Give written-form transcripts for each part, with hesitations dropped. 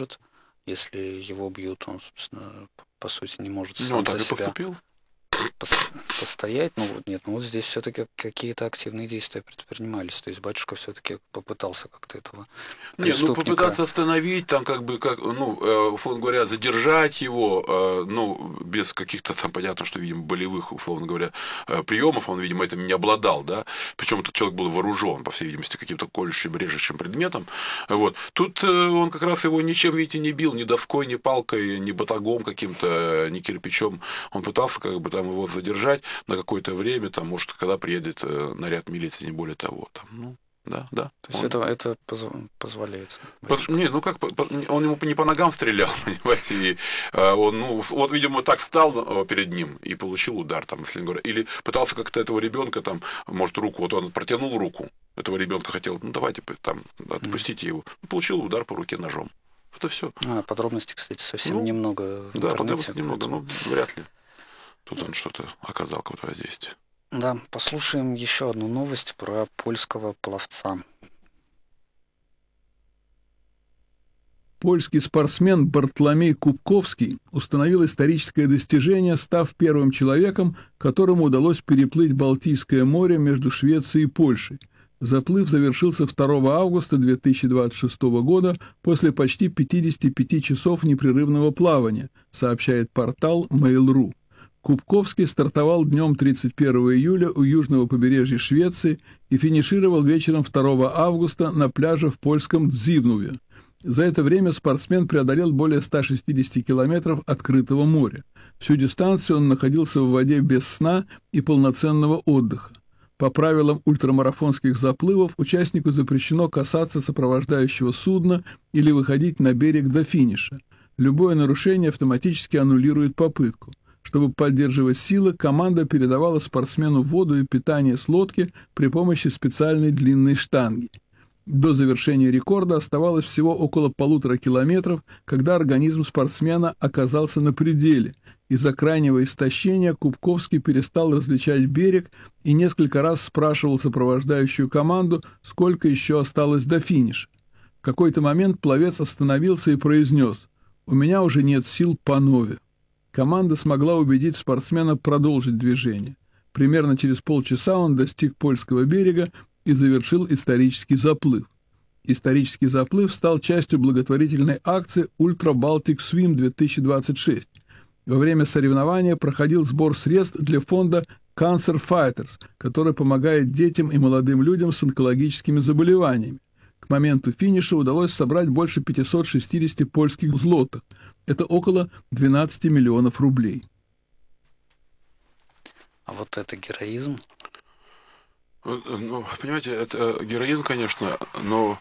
может. Если его бьют, он, собственно, по сути, не может Ну, он сам за так и себя поступил. пос- постоять. Ну вот нет, ну вот здесь все-таки какие-то активные действия предпринимались. То есть батюшка все-таки попытался как-то этого Не, ну преступника. попытаться остановить, там как бы, как, ну, условно говоря, задержать его, ну, без каких-то там, понятно, что, видимо, болевых, условно говоря, приемов, он, видимо, этим не обладал, да, причем этот человек был вооружен, по всей видимости, каким-то колющим, режущим предметом, вот. Тут он как раз его ничем, видите, не бил, ни доской, ни палкой, ни батагом каким-то, ни кирпичом, он пытался как бы там его задержать на какое-то время, там, может, когда приедет наряд милиции, не более того, там, ну. Да, да. То есть это позволяется Не, батюшка. ну как, он ему не по ногам стрелял, понимаете, и он, ну, вот, видимо, так встал перед ним и получил удар, там, если говоря, или пытался как-то этого ребенка, там, может, руку, вот он протянул руку, этого ребенка хотел, ну, давайте, там, отпустите его, получил удар по руке ножом. Это все. Подробностей, кстати, совсем Ну, немного в да, интернете. подробностей немного, Поэтому... но вряд ли. Тут он что-то оказал, какое-то воздействие. Да, послушаем еще одну новость про польского пловца. Польский спортсмен Бартломей Кубковский установил историческое достижение, став первым человеком, которому удалось переплыть Балтийское море между Швецией и Польшей. Заплыв завершился 2 августа 2026 года после почти 55 часов непрерывного плавания, сообщает портал Mail.ru. Кубковский стартовал днем 31 июля у южного побережья Швеции и финишировал вечером 2 августа на пляже в польском Дзивнуве. За это время спортсмен преодолел более 160 километров открытого моря. Всю дистанцию он находился в воде без сна и полноценного отдыха. По правилам ультрамарафонских заплывов участнику запрещено касаться сопровождающего судна или выходить на берег до финиша. Любое нарушение автоматически аннулирует попытку. Чтобы поддерживать силы, команда передавала спортсмену воду и питание с лодки при помощи специальной длинной штанги. До завершения рекорда оставалось всего около 1,5 километров, когда организм спортсмена оказался на пределе. Из-за крайнего истощения Кубковский перестал различать берег и несколько раз спрашивал сопровождающую команду, сколько еще осталось до финиша. В какой-то момент пловец остановился и произнес: «У меня уже нет сил по нове». Команда смогла убедить спортсмена продолжить движение. Примерно через полчаса он достиг польского берега и завершил исторический заплыв. Исторический заплыв стал частью благотворительной акции Ultra Baltic Swim 2026. Во время соревнования проходил сбор средств для фонда Cancer Fighters, который помогает детям и молодым людям с онкологическими заболеваниями. К моменту финиша удалось собрать больше 560 польских злотых. Это около 12 миллионов рублей. А вот это героизм. Ну, понимаете, это героин, конечно, но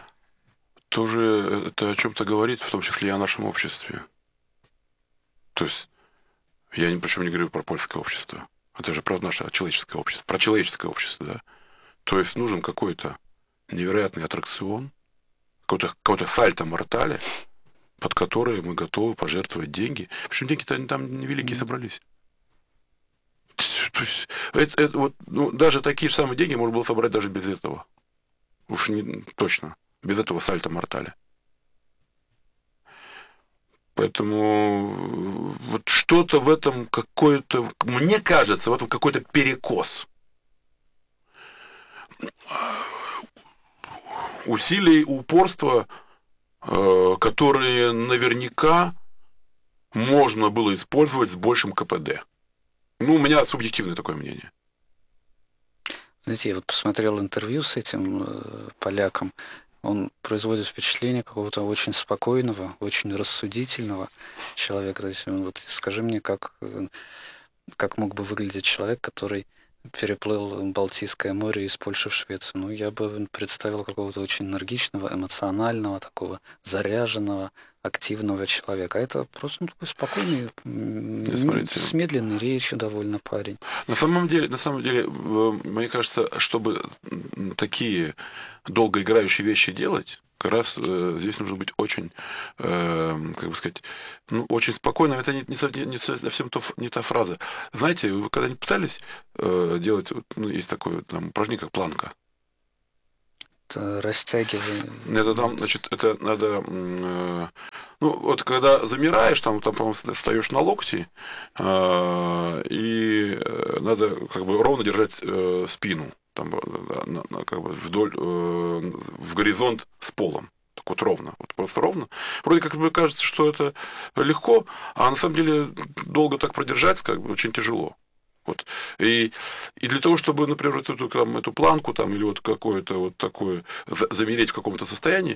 тоже это о чем-то говорит, в том числе и о нашем обществе. То есть я причем не говорю про польское общество. Это же про наше человеческое общество. Про человеческое общество, да. То есть нужен какой-то невероятный аттракцион, какой-то сальто-мортале, под который мы готовы пожертвовать деньги. Причем деньги-то там невеликие собрались. То есть, вот, ну, даже такие же самые деньги можно было собрать даже без этого. Уж не точно. Без этого сальто-мортале. Поэтому вот что-то в этом какое-то, мне кажется, в этом какой-то перекос. Усилий, упорства, которые наверняка можно было использовать с большим КПД. Ну, у меня субъективное такое мнение. Знаете, я вот посмотрел интервью с этим поляком. Он производит впечатление какого-то очень спокойного, очень рассудительного человека. То есть, вот скажи мне, как мог бы выглядеть человек, который переплыл Балтийское море из Польши в Швецию. Ну, я бы представил какого-то очень энергичного, эмоционального, такого заряженного, активного человека. А это просто такой спокойный, с медленной речью довольно парень. На самом деле, мне кажется, чтобы такие долгоиграющие вещи делать, как раз здесь нужно быть очень, как бы сказать, ну, очень спокойным. Это не совсем не та фраза. Знаете, вы когда-нибудь пытались делать, ну, есть такое там упражнение, как планка? Это растягивание. Это там, значит, это надо Ну, вот когда замираешь, там по-моему, встаешь на локти, и надо как бы ровно держать спину, там, как бы вдоль, в горизонт с полом. Так вот ровно, вот просто ровно. Вроде как бы кажется, что это легко, а на самом деле долго так продержать как бы очень тяжело. Вот. И для того, чтобы, например, эту планку там, или вот какое-то вот такое замереть в каком-то состоянии,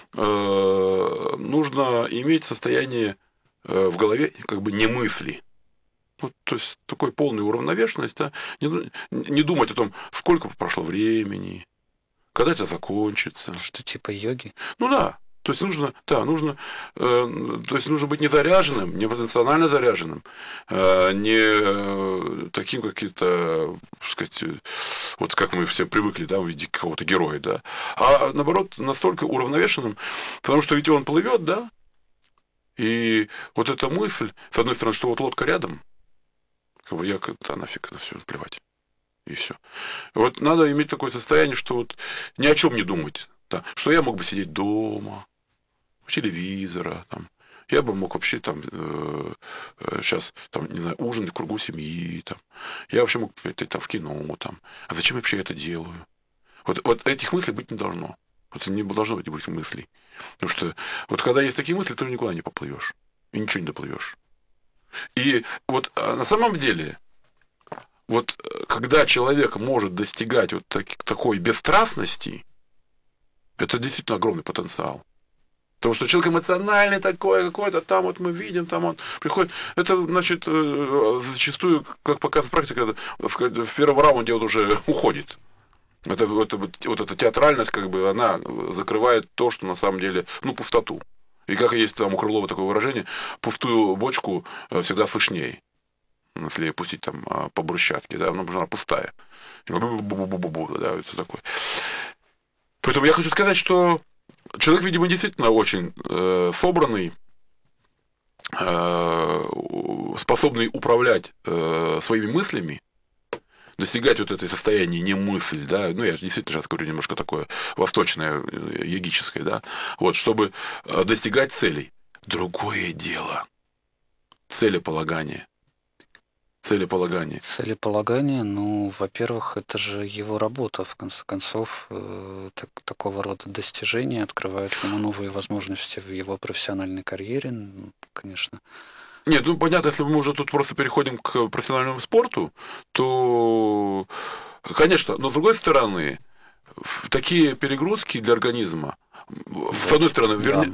нужно иметь состояние в голове как бы не мысли. Вот, то есть такой полная уравновешенность, да? Не думать о том, сколько прошло времени, когда это закончится. Что типа йоги? Ну да. То есть нужно быть не заряженным, не потенциально заряженным, не таким каким-то, так сказать, вот как мы все привыкли, да, увидеть какого-то героя, да, а наоборот настолько уравновешенным, потому что ведь он плывет, да, и вот эта мысль, с одной стороны, что вот лодка рядом, как бы нафиг это все плевать, и все. Вот надо иметь такое состояние, что вот ни о чем не думать. Да, что я мог бы сидеть дома, у телевизора, там. Я бы мог вообще там сейчас, там, не знаю, ужинать в кругу семьи, там. Я вообще мог пойти там в кино, там. А зачем я вообще это делаю? Вот этих мыслей быть не должно. Вот не должно быть мыслей. Потому что вот когда есть такие мысли, то никуда не поплывешь. И ничего не доплывешь. И вот на самом деле, вот когда человек может достигать вот такой бесстрастности, это действительно огромный потенциал. Потому что человек эмоциональный такой какой-то, там вот мы видим, там он приходит. Это, значит, зачастую, как показывает практика, в первом раунде он уже уходит. Вот эта театральность, как бы, она закрывает то, что на самом деле, ну, пустоту. И как есть там у Крылова такое выражение, пустую бочку всегда слышнее. Если пустить там по брусчатке, да, она пустая. Да, это такое. Поэтому я хочу сказать, что человек, видимо, действительно очень собранный, способный управлять своими мыслями, достигать вот этой состояния не мысль, да, ну, я действительно сейчас говорю немножко такое восточное, йогическое, да, вот, чтобы достигать целей. Другое дело. Целеполагание. Целеполагание, ну, во-первых, это же его работа, в конце концов, такого рода достижения открывают ему новые возможности в его профессиональной карьере, ну, конечно. Нет, ну, понятно, если мы уже тут просто переходим к профессиональному спорту, то, конечно, но с другой стороны, такие перегрузки для организма, с одной стороны,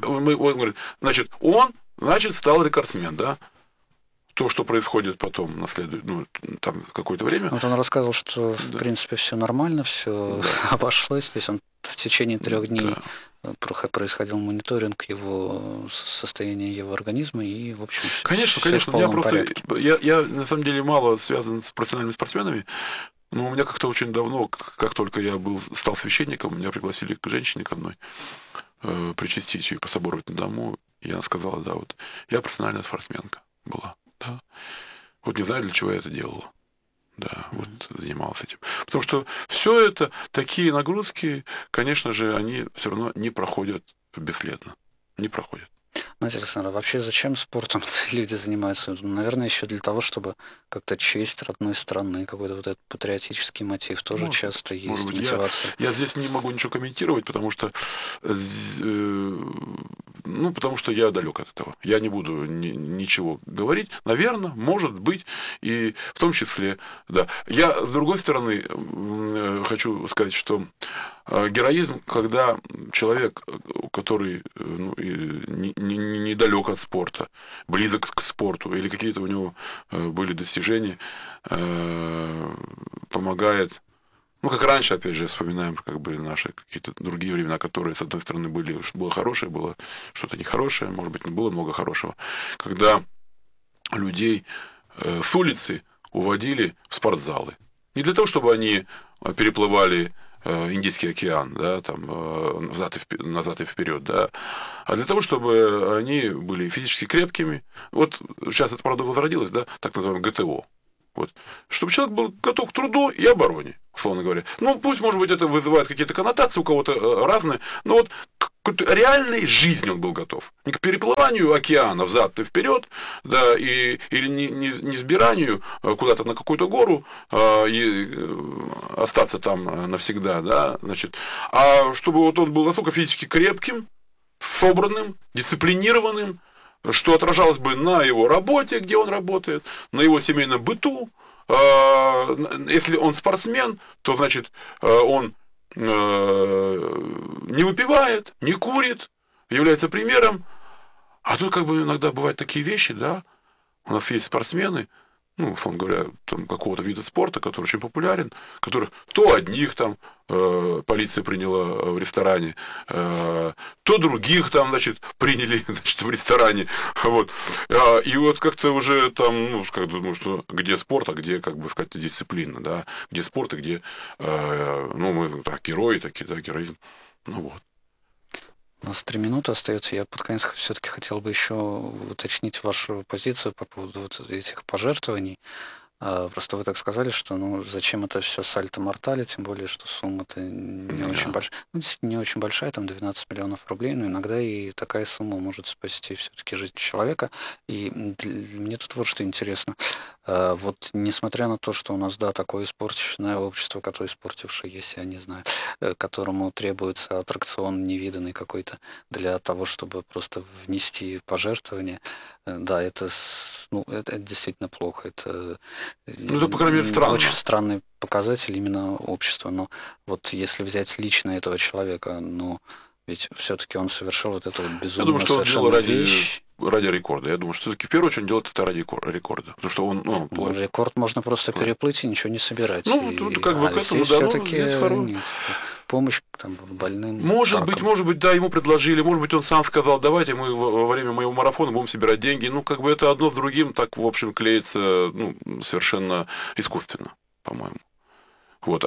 значит, стал рекордсмен, да? То, что происходит потом, там какое-то время. Вот он рассказывал, что в принципе все нормально, все обошлось. То есть он в течение 3 дней происходил мониторинг его состояния его организма и, в общем, конечно, все в полном порядке. Я на самом деле мало связан с профессиональными спортсменами, но у меня как-то очень давно, как только я стал священником, меня пригласили к женщине к одной причастить ее по соборовательному дому, и она сказала, да, вот я профессиональная спортсменка была. Да. Вот не знаю, для чего я это делала. Да, вот занималась этим. Потому что все это, такие нагрузки, конечно же, они все равно не проходят бесследно. Не проходят. Знаете, Александр, вообще зачем спортом люди занимаются? Наверное, еще для того, чтобы как-то честь родной страны, какой-то вот этот патриотический мотив тоже часто есть, мотивация. Я здесь не могу ничего комментировать, потому что я далек от этого. Я не буду ничего говорить. Наверное, может быть, и в том числе, да. Я, с другой стороны, хочу сказать, что героизм, когда человек, который недалек от спорта, близок к спорту, или какие-то у него были достижения, помогает. Ну, как раньше, опять же, вспоминаем как бы наши какие-то другие времена, которые, с одной стороны, было хорошее, было что-то нехорошее, может быть, было много хорошего, когда людей с улицы уводили в спортзалы. Не для того, чтобы они переплывали Индийский океан, да, там, назад и вперед, да, а для того, чтобы они были физически крепкими. Вот сейчас это, правда, возродилось, да, так называемое ГТО. Вот. Чтобы человек был готов к труду и обороне, условно говоря. Ну, пусть, может быть, это вызывает какие-то коннотации, у кого-то разные, но вот к какой-то реальной жизни он был готов. Не к переплыванию океана взад и вперед, да, или не сбиранию куда-то на какую-то гору и остаться там навсегда, да, значит, а чтобы вот он был настолько физически крепким, собранным, дисциплинированным, что отражалось бы на его работе, где он работает, на его семейном быту. Если он спортсмен, то, значит, он не выпивает, не курит, является примером. А тут как бы иногда бывают такие вещи, да, у нас есть спортсмены, ну, условно говоря, там, какого-то вида спорта, который очень популярен, которых то одних там полиция приняла в ресторане, то других там, значит, приняли, значит, в ресторане, вот. И вот как-то уже там, ну, как думаю, что где спорт, а где, как бы сказать, дисциплина, да, где спорт, и где, ну, мы так, герои такие, да, героизм, ну вот. У нас 3 минуты остается. Я под конец все-таки хотел бы еще уточнить вашу позицию по поводу вот этих пожертвований. Просто вы так сказали, что ну зачем это все сальто-мортали, тем более, что сумма-то не очень большая. Ну, действительно, не очень большая, там 12 миллионов рублей, но иногда и такая сумма может спасти все-таки жизнь человека. И мне тут вот что интересно. Вот несмотря на то, что у нас, да, такое испорченное общество, которое испортившееся, я не знаю, которому требуется аттракцион невиданный какой-то для того, чтобы просто внести пожертвование, да, это, ну, это действительно плохо. Это, ну, это, по крайней мере, странно. Очень странный показатель именно общества. Но вот если взять лично этого человека, ну, ведь все-таки он совершил вот эту вот безумную совершенно вещь. Ради рекорда. Я думаю, что все-таки в первую очередь он делает это ради рекорда. Потому что он, ну, рекорд можно просто переплыть и ничего не собирать. Ну, тут как бы к этому, да, ну, здесь нет. Помощь там, больным. Может быть, да, ему предложили, может быть, он сам сказал, давайте мы во время моего марафона будем собирать деньги. Ну, как бы это одно с другим так, в общем, клеится, ну, совершенно искусственно, по-моему. Вот,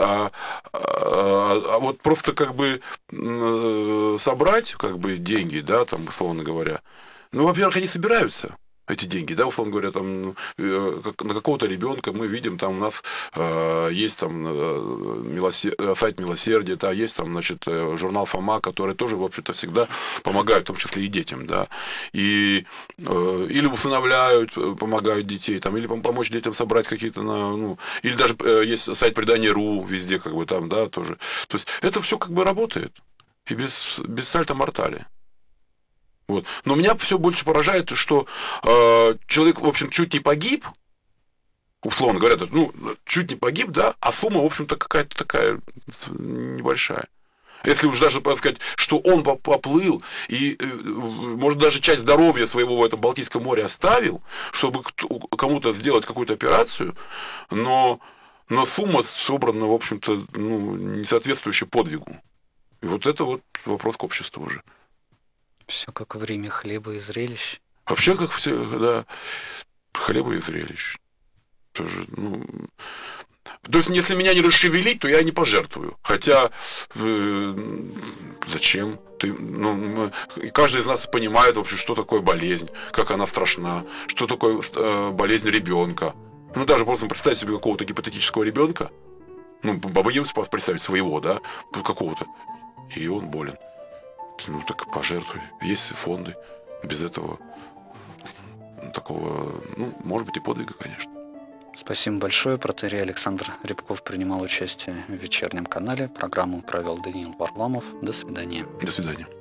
вот просто как бы собрать как бы деньги, да, там, условно говоря, ну, во-первых, они собираются, эти деньги, да, условно говоря, там, на какого-то ребенка мы видим, там у нас есть там сайт Милосердия, да, есть там, значит, журнал Фома, который тоже, в общем-то, всегда помогает, в том числе и детям, да, и или усыновляют, помогают детей, там, или помочь детям собрать какие-то, ну, или даже есть сайт Предание.ру везде, как бы там, да, тоже, то есть это все как бы работает, и без сальто-мортали. Вот. Но меня все больше поражает, что человек, в общем, чуть не погиб, условно говоря, ну, чуть не погиб, да, а сумма, в общем-то, какая-то такая небольшая. Если уж даже, так сказать, что он поплыл и, может, даже часть здоровья своего в этом Балтийском море оставил, чтобы кому-то сделать какую-то операцию, но сумма собрана, в общем-то, ну, не соответствующая подвигу. И вот это вот вопрос к обществу уже. Все как в Риме, хлеба и зрелищ. Вообще, как все, да, хлеба и зрелищ. Тоже, ну... То есть, если меня не расшевелить, то я не пожертвую. Хотя, зачем? Каждый из нас понимает вообще, что такое болезнь, как она страшна, что такое болезнь ребенка. Ну, даже просто представить себе какого-то гипотетического ребенка, ну, побоимся представить своего, да, какого-то, и он болен. Ну, так пожертвуй. Есть фонды. Без этого такого, ну, может быть, и подвига, конечно. Спасибо большое. Протоиерей Александр Рябков принимал участие в вечернем канале. Программу провел Даниил Варламов. До свидания. До свидания.